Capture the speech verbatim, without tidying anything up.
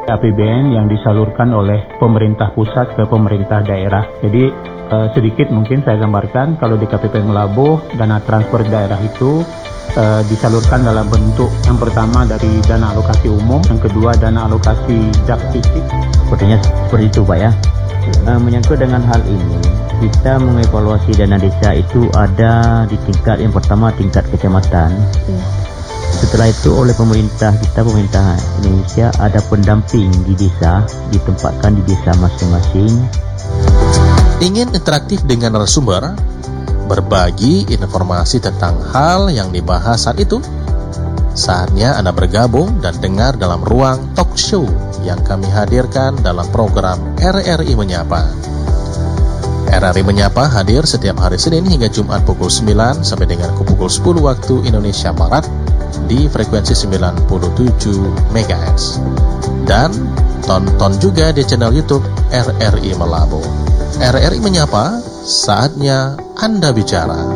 A P B N yang disalurkan oleh pemerintah pusat ke pemerintah daerah. Jadi eh, sedikit mungkin saya gambarkan, kalau di K P P Melabuh, dana transfer daerah itu eh, disalurkan dalam bentuk yang pertama dari dana alokasi umum, yang kedua dana alokasi dak fisik. Sepertinya seperti itu Pak ya. Uh, menyangkut dengan hal ini, kita mengevaluasi dana desa itu ada di tingkat yang pertama tingkat kecamatan. Ya. Setelah itu oleh pemerintah kita, pemerintah Indonesia, ada pendamping di desa, ditempatkan di desa masing-masing. Ingin interaktif dengan narasumber, berbagi informasi tentang hal yang dibahas saat itu? Saatnya Anda bergabung dan dengar dalam ruang talk show yang kami hadirkan dalam program R R I Menyapa. R R I Menyapa hadir setiap hari Senin hingga Jumat pukul sembilan sampai dengan pukul sepuluh waktu Indonesia Barat di frekuensi sembilan puluh tujuh megahertz. Dan tonton juga di channel YouTube R R I Melabuh. R R I Menyapa, saatnya Anda bicara.